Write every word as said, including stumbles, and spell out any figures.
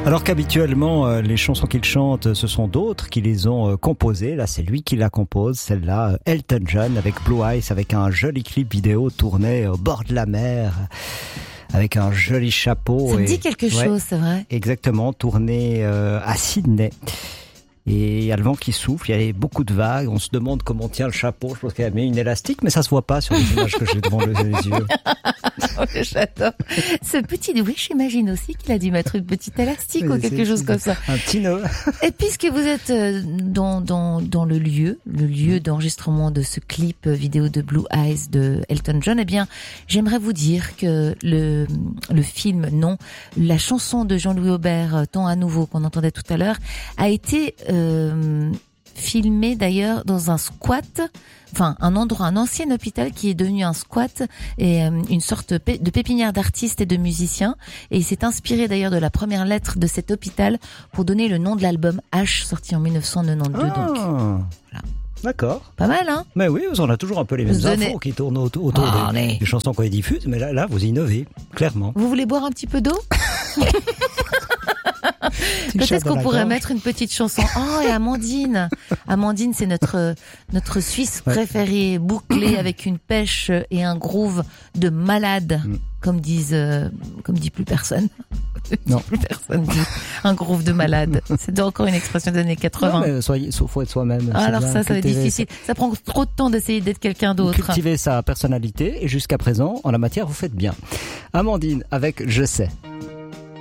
Alors qu'habituellement, euh, les chansons qu'il chante, ce sont d'autres qui les ont euh, composées. Là, c'est lui qui la compose, celle-là, euh, Elton John, avec Blue Eyes, avec un joli clip vidéo tourné au bord de la mer, avec un joli chapeau. Ça me et, dit quelque ouais, chose, c'est vrai. Exactement, tourné euh, à Sydney. Et il y a le vent qui souffle, il y a beaucoup de vagues, on se demande comment tient le chapeau, je pense qu'elle a mis une élastique, mais ça se voit pas sur les images que j'ai devant les yeux. J'adore. Ce petit doué, j'imagine aussi qu'il a dû mettre une petite élastique Oui, ou quelque chose comme ça. Un petit nœud. Et puisque vous êtes dans, dans, dans le lieu, le lieu d'enregistrement de ce clip vidéo de Blue Eyes de Elton John, eh bien, j'aimerais vous dire que le, le film, non, la chanson de Jean-Louis Aubert, Temps à nouveau, qu'on entendait tout à l'heure, a été euh, filmée d'ailleurs dans un squat, enfin un endroit, un ancien hôpital qui est devenu un squat et euh, une sorte de pépinière d'artistes et de musiciens. Et il s'est inspiré d'ailleurs de la première lettre de cet hôpital pour donner le nom de l'album H, sorti en dix-neuf cent quatre-vingt-douze. Ah, donc, voilà. D'accord. Pas mal, hein? Mais oui, on a toujours un peu les mêmes Vous infos donnez... qui tournent autour, autour oh, des, mais... des chansons qu'on les diffuse, mais là, là, vous innovez, clairement. Vous voulez boire un petit peu d'eau? Peut-être qu'on pourrait gorge. mettre une petite chanson. Oh, et Amandine. Amandine, c'est notre, notre Suisse ouais. préférée, bouclée avec une pêche et un groove de malade. Mm. Comme disent, euh, comme dit plus personne. Non. Plus personne dit un groove de malade. C'est encore une expression des années quatre-vingts. Non, mais soyez, faut être soi-même. Ah, alors ça, ça va être difficile. Ça prend trop de temps d'essayer d'être quelqu'un d'autre. Cultiver sa personnalité et jusqu'à présent, en la matière, vous faites bien. Amandine, avec Je sais.